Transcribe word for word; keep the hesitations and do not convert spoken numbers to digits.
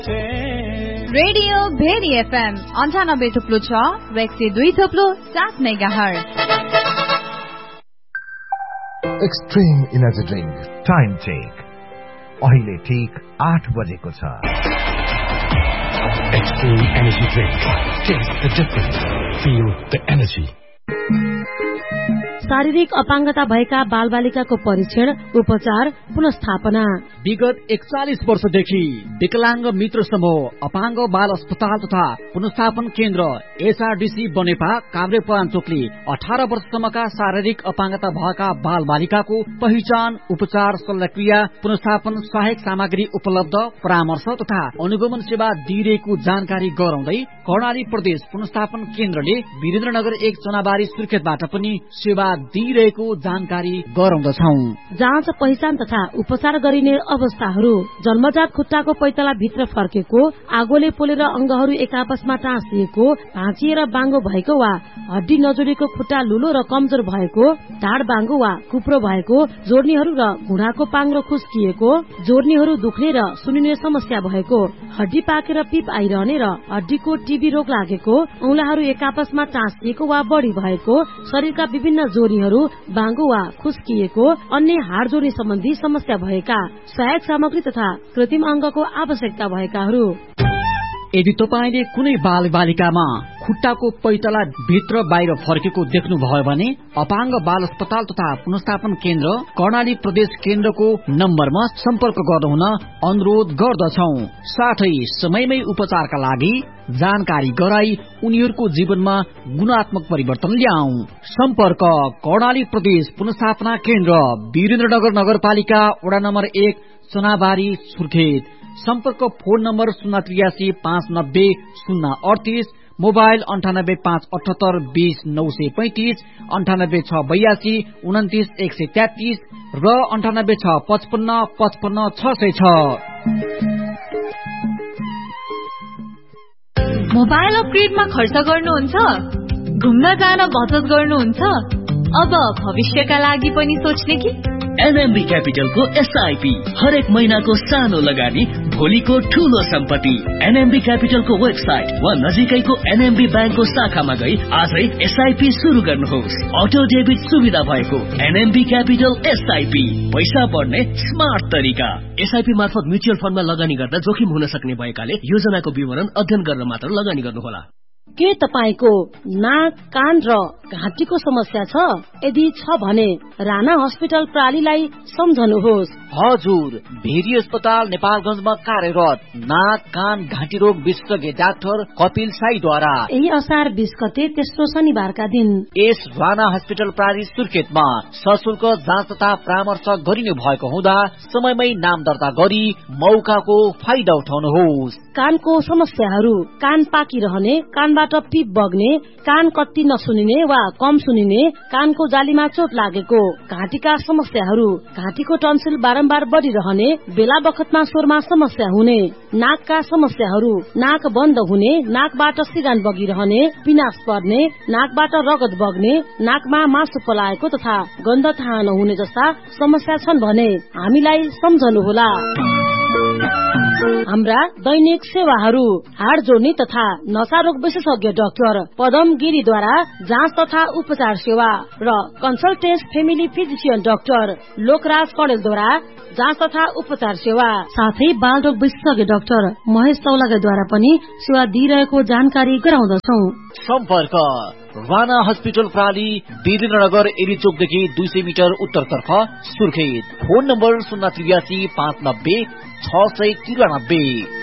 Radio very FM अन्ठानब्बे थुप्लो छ र एक सय दुई थुप्लो सात megahertz. Extreme energy drink time check अहिले ठीक आठ बजेको छ। Extreme energy drink, test the difference, feel the energy. शारीरिक अपाङ्गता भएका बालबालिकाको परीक्षण, उपचार, पुनस्थापना। विगत एकचालिस वर्षदेखि विकलांग मित्र समूह अपाङ्ग बाल अस्पताल तथा पुनस्थापन केन्द्र एसआरडीसी बनेपा काभ्रेपलाञ्चोकले अठारह वर्षसम्मका शारीरिक अपाङ्गता भएका बाल बालिकाको पहिचान, उपचार, शल्यक्रिया, पुनस्थापन, सहायक सामग्री उपलब्ध, परामर्श तथा अनुगमन सेवा दिइरहेको जानकारी गराउँदै कर्णाली प्रदेश पुनस्थापन केन्द्रले वीरेन्द्रनगर एक चनाबारी सुर्खेतबाट पनि सेवा दिइरहेको जानकारी गराउँदछौ। जाँच, पहिचान तथा उपचार गरिने अवस्थाहरू: जन्मजात खुट्टाको पैतला भित्र फर्केको, आगोले पोलेर अंगहरू एक आपसमा टाँसिएको, भाँचिएर बाङ्गो भएको वा हड्डी नजोडेको खुट्टा लुलो र कमजोर भएको, ढाड बाङ्गो वा कुप्रो भएको, जोर्नीहरू र घुँडाको पाङ्रो खुस्किएको, जोर्नीहरू दुख्ने र सुनिने समस्या भएको, हड्डी पाकेर पिप आइरहने र हड्डीको टीबी रोग लागेको, औंलाहरू एक आपसमा टाँसिएको वा बढ़ी भएको, शरीरका विभिन्न जोर्नीहरू बाङ्गो वा खुस्किएको, अन्य हाड जोर्नी सम्बन्धी समस्या भएका, सहायक सामग्री तथा कृत्रिम अंगको आवश्यकता भएकाहरू। यदि तपाईले कुनै बाल बालिकामा खुट्टाको पैतला भित्र बाहिर फर्केको देख्नुभयो भने अपाङ्ग बाल अस्पताल तथा पुनस्थापन केन्द्र कर्णाली प्रदेश केन्द्रको नम्बरमा सम्पर्क गर्नुहुन अनुरोध गर्दछौ। साथै समयमै उपचारका लागि जानकारी गराई उनीहरूको जीवनमा गुणात्मक परिवर्तन ल्याऊ। सम्पर्क कर्णाली प्रदेश पुनस्थापना केन्द्र, वीरेन्द्रनगर नगरपालिका, वडा नम्बर एक, चनाबारी, सुर्खेत। सम्पर्क फोन नम्बर शून्य त्रियासी पाँच नब्बे शून्य अडतिस, मोबाइल अन्ठानब्बे पाँच अठहत्तर बीस नौ सय पैंतिस, अन्ठानब्बे छ बयासी उन्तिस एक सय तेत्तीस र अन्ठानब्बे छ पचपन्न पचपन्न छ सय छ। मोबाइल अपग्रेडमा खर्च गर्नुहुन्छ? घुम्न जान बचत गर्नुहुन्छ? अब भविष्यका लागि पनि सोच्ने कि? एनएमबी क्यापिटलको एसआईपी हरेक महिनाको सानो लगानी, भोलिको ठूलो सम्पत्ति। एनएमबी क्यापिटलको वेबसाइट वा नजिकैको एनएमबी ब्याङ्कको शाखामा गई आजै एसआईपी शुरू गर्नुहोस्। अटो डेबिट सुविधा भएको एनएमबी क्यापिटल एसआईपी, पैसा बढ्ने स्मार्ट तरिका। एसआईपी मार्फत म्युचुअल फण्डमा लगानी गर्दा जोखिम हुन सक्ने भएकाले योजनाको विवरण अध्ययन गरेर मात्र लगानी गर्नुहोला। के तपाईको नाक, कान र घाँटीको समस्या छ? यदि छ भने राणा हस्पिटल प्रालीलाई सम्झनुहोस्। हजुर, भेरी अस्पताल नेपालगञ्जमा कार्यरत नाक, कान, घाँटी रोग विशेषज्ञ डाक्टर कपिल साईद्वारा यही असार बीस गते तेस्रो शनिबारका दिन यस राणा हस्पिटल प्राली सुर्खेतमा सशुल्क जाँच तथा परामर्श गरिने भएको हुँदा समयमै नाम दर्ता गरी मौकाको फाइदा उठाउनुहोस्। कानको समस्याहरू: कान पाकिरहने, कानबाट पिप बग्ने, कान कति नसुनिने वा कम सुनिने, कानको जालीमा चोट लागेको। घाँटीका समस्याहरू: घाँटीको टन्सिल बारम्बार बढ़िरहने, बेला बखतमा स्वरमा समस्या हुने। नाकका समस्याहरू: नाक बन्द हुने, नाकबाट सिगान बगिरहने, पिनास पर्ने, नाकबाट रगत बग्ने, नाकमा मासु पलाएको तथा गन्ध थाहा नहुने जस्ता समस्या छन् भने हामीलाई सम्झनुहोला। हाम्रा दैनिक सेवाहरू: हाड जोड्ने तथा नशा रोग विशेषज्ञ डाक्टर पदम गिरीद्वारा जाँच तथा उपचार सेवा र consultant family physician doctor Lokraj कणेलद्वारा जाँच तथा उपचार सेवा, साथै बाल रोग विशेषज्ञ डाक्टर महेश तौलागाद्वारा पनि सेवा दिइरहेको जानकारी गराउँदछौ। सम्पर्क राणा हस्पिटल प्राली, वीरेन्द्रनगर एरीचोकदेखि दुई सय मिटर उत्तरतर्फ सुर्खेत। फोन नम्बर शून्य त्रियासी पाँच नब्बे छ सय तिरानब्बे।